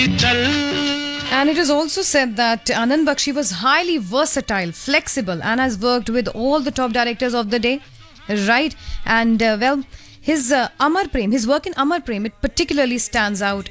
And it is also said that Anand Bakshi was highly versatile, flexible, and has worked with all the top directors of the day. Right? And his Amar Prem, his work in Amar Prem, it particularly stands out